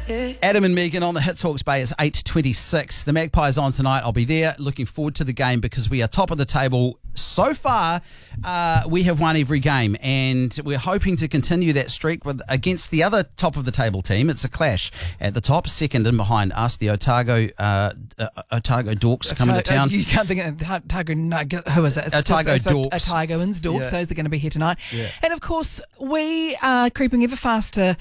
Adam and Megan on the Hits Hawke's Bay. It's 8:26. The Magpies on tonight. I'll be there. Looking forward to the game because we are top of the table. So far, we have won every game, and we're hoping to continue that streak against the other top of the table team. It's a clash at the top, second and behind us. The Otago Dorks are coming to town. You can't think of Otago. No, who is it? It's Otago Dorks. Otagoans, Dorks. Yeah. Those are going to be here tonight. Yeah. And of course, we are creeping ever faster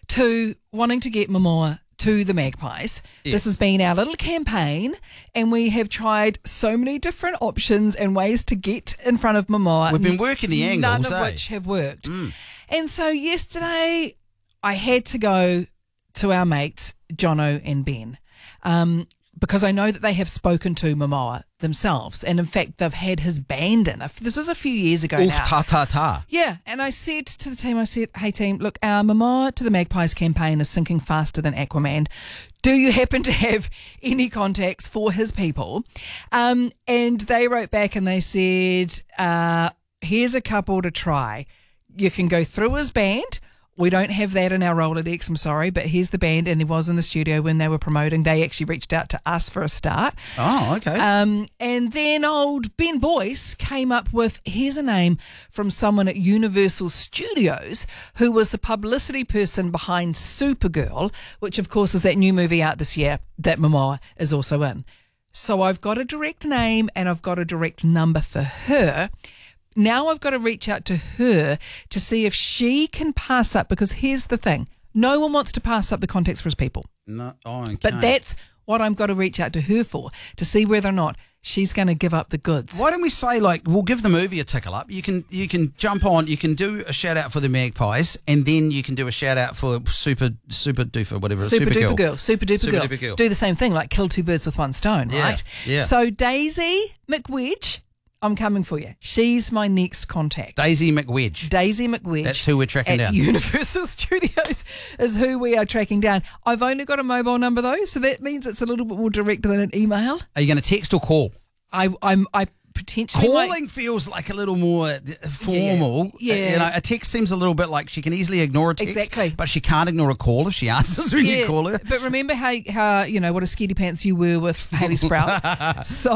to wanting to get Momoa to the Magpies. Yes. This has been our little campaign, and we have tried so many different options and ways to get in front of Momoa. We've been working the angles, none of which have worked. And so yesterday, I had to go to our mates, Jono and Ben, because I know that they have spoken to Momoa themselves, and in fact, they've had his band in. This was a few years ago Oof, now. ta ta ta. Yeah, and I said to the team, hey team, look, our Momoa to the Magpies campaign is sinking faster than Aquaman. Do you happen to have any contacts for his people? And they wrote back and they said, here's a couple to try. You can go through his band. We don't have that in our Rolodex, I'm sorry, but here's the band, and there was in the studio when they were promoting. They actually reached out to us for a start. Oh, okay. And then old Ben Boyce came up with, here's a name from someone at Universal Studios who was the publicity person behind Supergirl, which of course is that new movie out this year that Momoa is also in. So I've got a direct name and I've got a direct number for her. Now I've got to reach out to her to see if she can pass up, because here's the thing. No one wants to pass up the contacts for his people. No, okay. But that's what I'm got to reach out to her for, to see whether or not she's going to give up the goods. Why don't we say, we'll give the movie a tickle up. You can jump on, you can do a shout out for the Magpies, and then you can do a shout out for Super Duper, whatever. Super Duper Girl. Super Duper Girl. Do the same thing, like kill two birds with one stone, right? Yeah. So Daisy McWedge, I'm coming for you. She's my next contact. Daisy McWedge. Daisy McWedge. That's who we're tracking down. Universal Studios is who we are tracking down. I've only got a mobile number though, so that means it's a little bit more direct than an email. Are you going to text or call? I potentially calling feels like a little more formal. Yeah. A text seems a little bit like she can easily ignore a text. Exactly. But she can't ignore a call if she answers when you call her. But remember how what a scaredy pants you were with Hayley Sprout. So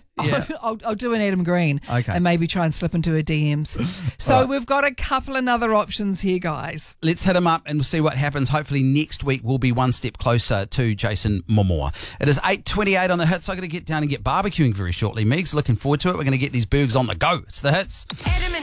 I'll do an Adam Green. Okay. And maybe try and slip into her DMs. So right. We've got a couple of other options here, guys. Let's hit him up and we'll see what happens. Hopefully next week we'll be one step closer to Jason Momoa. It is 8:28 on the Hits. I'm going to get down and get barbecuing very shortly. Megs, looking forward to it. We're going to get these burgers on the go. It's the Hits.